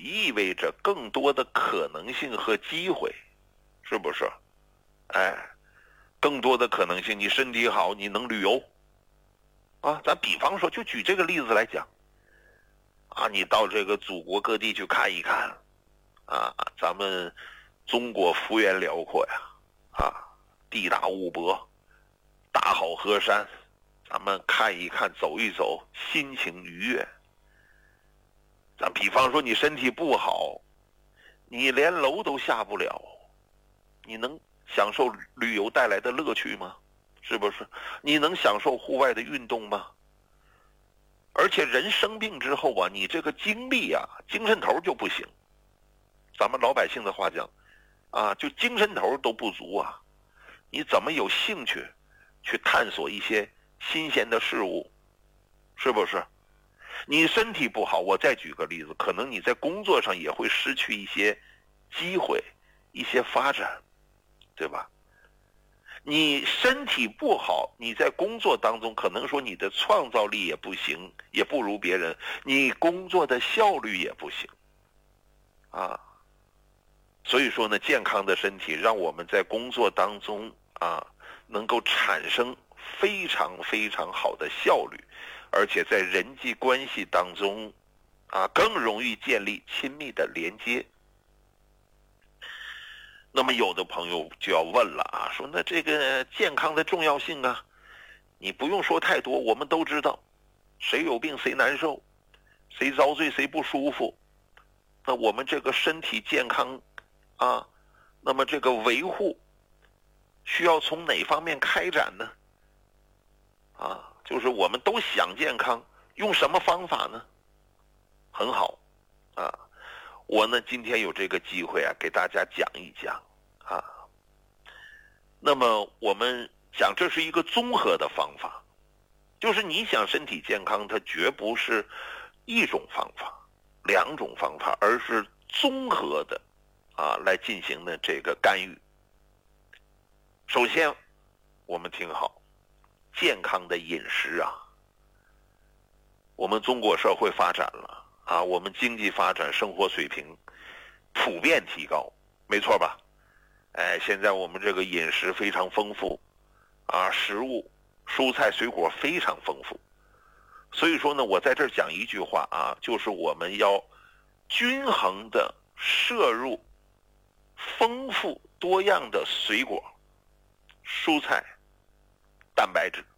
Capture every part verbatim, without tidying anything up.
意味着更多的可能性和机会，是不是？哎，更多的可能性，你身体好，你能旅游啊。咱比方说，就举这个例子来讲啊，你到这个祖国各地去看一看啊，咱们中国幅员辽阔呀，啊，地大物博，大好河山，咱们看一看，走一走，心情愉悦。咱比方说你身体不好，你连楼都下不了，你能享受旅游带来的乐趣吗？是不是？你能享受户外的运动吗？而且人生病之后啊，你这个精力啊，精神头就不行。咱们老百姓的话讲啊，就精神头都不足啊，你怎么有兴趣去探索一些新鲜的事物？是不是？你身体不好，我再举个例子，可能你在工作上也会失去一些机会，一些发展，对吧？你身体不好，你在工作当中可能说你的创造力也不行，也不如别人，你工作的效率也不行啊。所以说呢，健康的身体让我们在工作当中啊，能够产生非常非常好的效率，而且在人际关系当中啊，更容易建立亲密的连接。那么有的朋友就要问了啊，说那这个健康的重要性啊，你不用说太多，我们都知道，谁有病谁难受，谁遭罪谁不舒服。那我们这个身体健康啊，那么这个维护需要从哪方面开展呢？啊，就是我们都想健康，用什么方法呢？很好啊，我呢今天有这个机会啊，给大家讲一讲啊。那么我们讲这是一个综合的方法，就是你想身体健康，它绝不是一种方法、两种方法，而是综合的啊来进行的这个干预。首先，我们听好，健康的饮食啊，我们中国社会发展了啊，我们经济发展，生活水平普遍提高，没错吧？哎，现在我们这个饮食非常丰富啊，食物、蔬菜、水果非常丰富。所以说呢，我在这儿讲一句话啊，就是我们要均衡的摄入丰富多样的水果、蔬菜、蛋白质。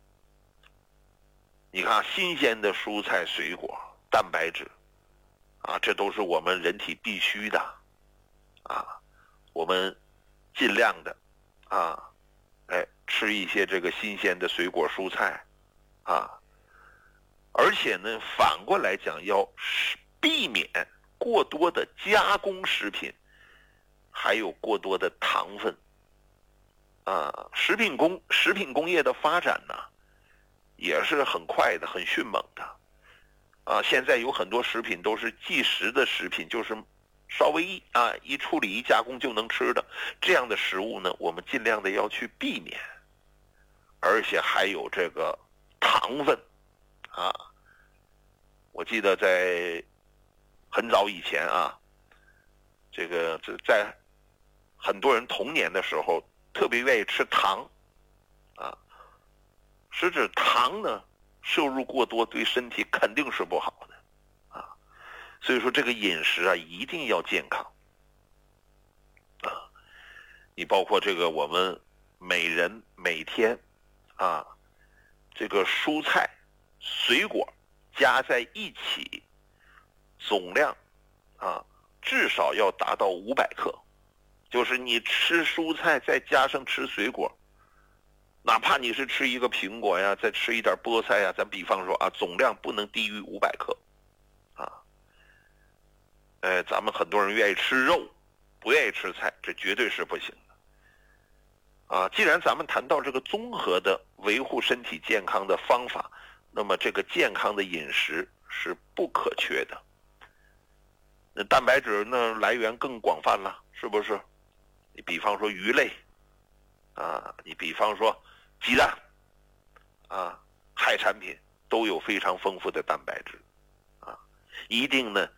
你看，新鲜的蔬菜、水果、蛋白质啊，这都是我们人体必须的啊。我们尽量的啊，哎，吃一些这个新鲜的水果、蔬菜啊。而且呢，反过来讲，要避免过多的加工食品，还有过多的糖分啊。食品工食品工业的发展呢，也是很快的，很迅猛的啊。现在有很多食品都是即食的食品，就是稍微一啊一处理一加工就能吃的这样的食物呢，我们尽量的要去避免。而且还有这个糖分啊，我记得在很早以前啊，这个在很多人童年的时候特别愿意吃糖啊，实质糖呢摄入过多对身体肯定是不好的啊，所以说这个饮食啊一定要健康啊。你包括这个我们每人每天啊，这个蔬菜、水果加在一起，总量啊至少要达到五百克。就是你吃蔬菜再加上吃水果，哪怕你是吃一个苹果呀，再吃一点菠菜呀，咱比方说啊，总量不能低于五百克啊。哎，咱们很多人愿意吃肉，不愿意吃菜，这绝对是不行的啊。既然咱们谈到这个综合的维护身体健康的方法，那么这个健康的饮食是不可缺的。那蛋白质呢来源更广泛了，是不是？你比方说鱼类啊，你比方说鸡蛋啊，海产品都有非常丰富的蛋白质啊，一定呢